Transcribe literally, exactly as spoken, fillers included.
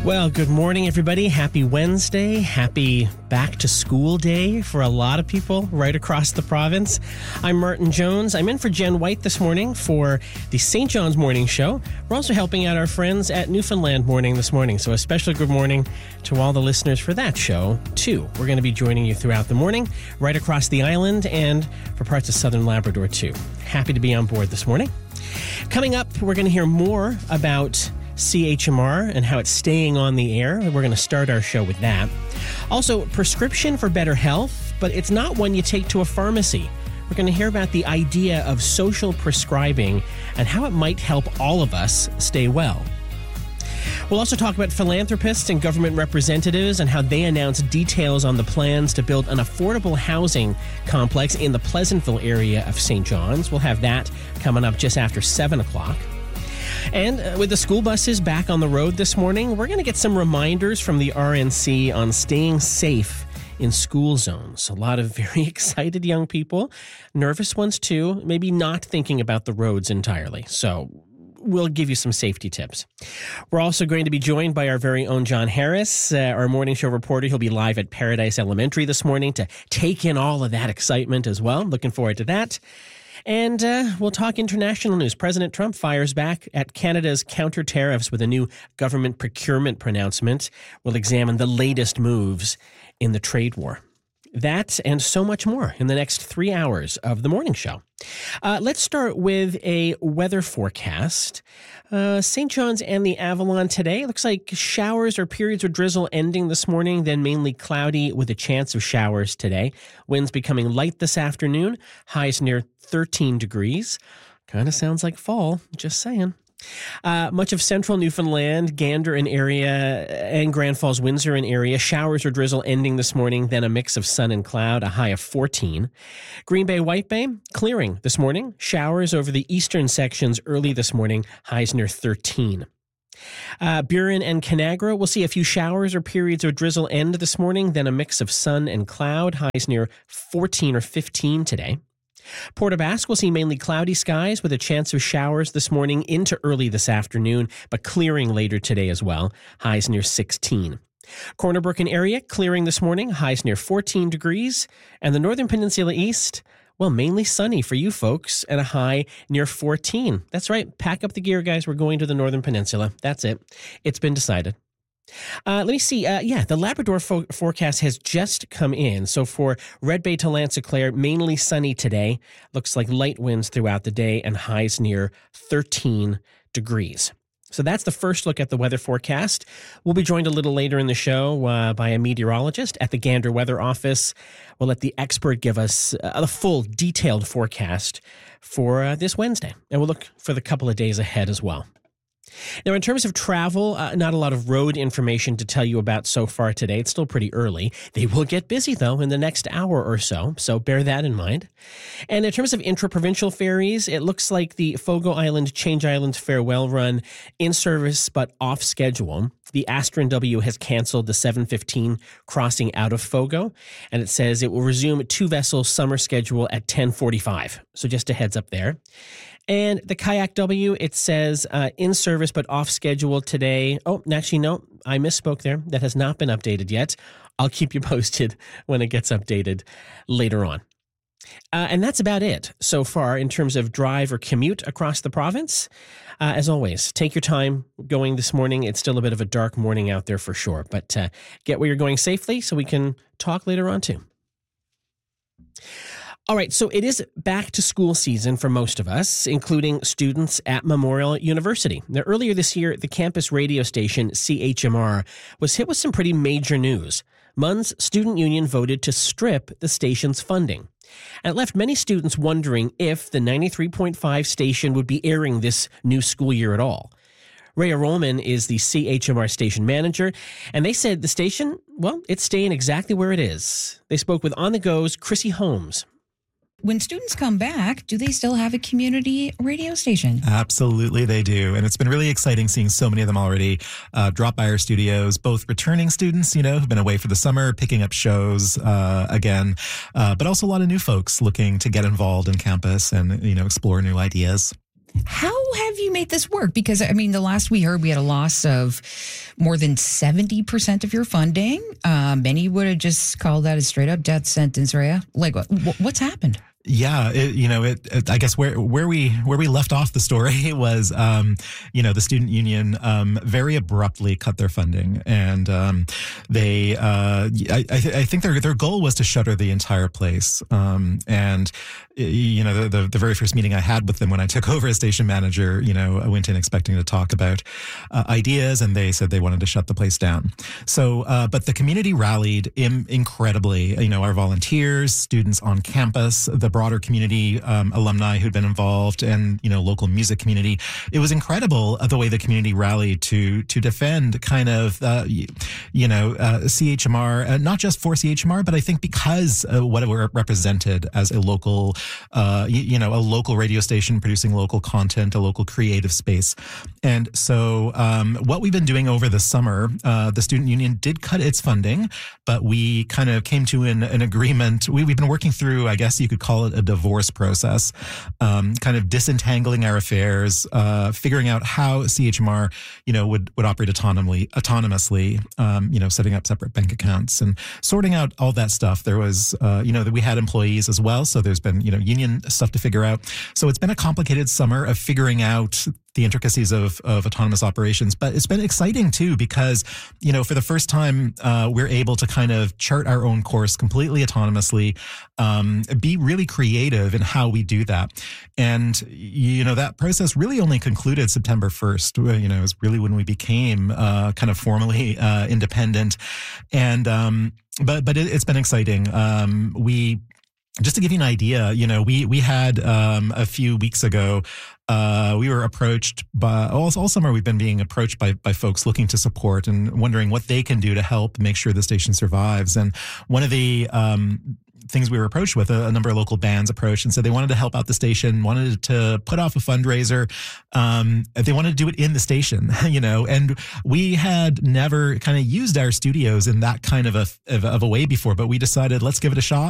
Well, good morning, everybody. Happy Wednesday. Happy back to school day for a lot of people right across the province. I'm Martin Jones. I'm in for Jen White this morning for the Saint John's Morning Show. We're also helping out our friends at Newfoundland Morning this morning. So a special good morning to all the listeners for that show, too. We're going to be joining you throughout the morning, right across the island, and for parts of southern Labrador, too. Happy to be on board this morning. Coming up, we're going to hear more about C H M R and how it's staying on the air. We're going to start our show with that. Also, prescription for better health, but it's not one you take to a pharmacy. We're going to hear about the idea of social prescribing and how it might help all of us stay well. We'll also talk about philanthropists and government representatives and how they announce details on the plans to build an affordable housing complex in the Pleasantville area of Saint John's. We'll have that coming up just after seven o'clock. And uh, with the school buses back on the road this morning, we're going to get some reminders from the R N C on staying safe in school zones. A lot of very excited young people, nervous ones too, maybe not thinking about the roads entirely. So we'll give you some safety tips. We're also going to be joined by our very own John Harris, uh, our morning show reporter. He'll be live at Paradise Elementary this morning to take in all of that excitement as well. Looking forward to that. And uh, we'll talk international news. President Trump fires back at Canada's counter tariffs with a new government procurement pronouncement. We'll examine the latest moves in the trade war. That and so much more in the next three hours of the morning show. Uh, let's start with a weather forecast. Uh, Saint John's and the Avalon today. Looks like showers or periods of drizzle ending this morning, then mainly cloudy with a chance of showers today. Winds becoming light this afternoon. Highs near thirteen degrees. Kind of sounds like fall, just saying. Uh, much of central Newfoundland, Gander and area, and Grand Falls, Windsor and area. Showers or drizzle ending this morning, then a mix of sun and cloud, a high of fourteen. Green Bay, White Bay, clearing this morning. Showers over the eastern sections early this morning, highs near thirteen. Uh, Burin and Canagra, we'll see a few showers or periods of drizzle end this morning, then a mix of sun and cloud, highs near fourteen or fifteen today. Port aux Basques will see mainly cloudy skies with a chance of showers this morning into early this afternoon, but clearing later today as well. Highs near sixteen. Corner Brook and area clearing this morning, highs near fourteen degrees. And the Northern Peninsula East, well, mainly sunny for you folks and a high near fourteen. That's right. Pack up the gear, guys. We're going to the Northern Peninsula. That's it. It's been decided. Uh, let me see. Uh, yeah, the Labrador fo- forecast has just come in. So for Red Bay to Lancy-Clare, mainly sunny today. Looks like light winds throughout the day and highs near thirteen degrees. So that's the first look at the weather forecast. We'll be joined a little later in the show uh, by a meteorologist at the Gander Weather Office. We'll let the expert give us uh, a full, detailed forecast for uh, this Wednesday. And we'll look for the couple of days ahead as well. Now, in terms of travel, uh, not a lot of road information to tell you about so far today. It's still pretty early. They will get busy, though, in the next hour or so, so bear that in mind. And in terms of intra-provincial ferries, it looks like the Fogo Island Change Islands farewell run in service but off schedule. The Astron W has canceled the seven fifteen crossing out of Fogo, and it says it will resume two vessels summer schedule at ten forty-five. So just a heads up there. And the Kayak W, it says uh, in service but off schedule today. Oh, actually, no, I misspoke there. That has not been updated yet. I'll keep you posted when it gets updated later on. Uh, and that's about it so far in terms of drive or commute across the province. Uh, as always, take your time going this morning. It's still a bit of a dark morning out there for sure, but uh, get where you're going safely so we can talk later on too. All right, so it is back to school season for most of us, including students at Memorial University. Now, earlier this year, the campus radio station C H M R was hit with some pretty major news. M U N's student union voted to strip the station's funding. And it left many students wondering if the ninety-three point five station would be airing this new school year at all. Rhea Rollman is the C H M R station manager, and they said the station, well, it's staying exactly where it is. They spoke with On The Go's Chrissy Holmes. When students come back, do they still have a community radio station? Absolutely, they do. And it's been really exciting seeing so many of them already uh, drop by our studios, both returning students, you know, who've been away for the summer, picking up shows uh, again, uh, but also a lot of new folks looking to get involved in campus and, you know, explore new ideas. How have you made this work? Because, I mean, the last we heard, we had a loss of more than seventy percent of your funding. Uh, many would have just called that a straight up death sentence, Rhea. Like, what, what's happened? Yeah, it, you know, it, it. I guess where where we where we left off the story was, um, you know, the student union um, very abruptly cut their funding, and um, they. Uh, I, I, th- I think their their goal was to shutter the entire place. Um, and you know, the, the the very first meeting I had with them when I took over as station manager, you know, I went in expecting to talk about uh, ideas, and they said they wanted to shut the place down. So, uh, but the community rallied im- incredibly. You know, our volunteers, students on campus, the broader community, um, alumni who'd been involved, and, you know, local music community. It was incredible uh, the way the community rallied to to defend kind of, uh, you, you know, uh, C H M R, uh, not just for C H M R, but I think because uh, what it represented as a local, uh, you, you know, a local radio station producing local content, a local creative space. And so um, what we've been doing over the summer, uh, the student union did cut its funding, but we kind of came to an, an agreement. We, we've been working through, I guess you could call it a divorce process, um, kind of disentangling our affairs, uh, figuring out how C H M R, you know, would, would operate autonomously, autonomously, um, you know, setting up separate bank accounts and sorting out all that stuff. There was, uh, you know, that we had employees as well. So there's been, you know, union stuff to figure out. So it's been a complicated summer of figuring out the intricacies of, of autonomous operations, but it's been exciting too, because, you know, for the first time, uh, we're able to kind of chart our own course completely autonomously, um, be really creative in how we do that. And, you know, that process really only concluded September first, you know, is really when we became, uh, kind of formally, uh, independent. And, um, but, but it, it's been exciting. Um, we, Just to give you an idea, you know, we we had um, a few weeks ago, uh, we were approached by all, all summer. We've been being approached by by folks looking to support and wondering what they can do to help make sure the station survives. And one of the um, things we were approached with, a, a number of local bands approached and said they wanted to help out the station, wanted to put off a fundraiser. Um, they wanted to do it in the station, you know, and we had never kind of used our studios in that kind of a, of, of a way before, but we decided let's give it a shot.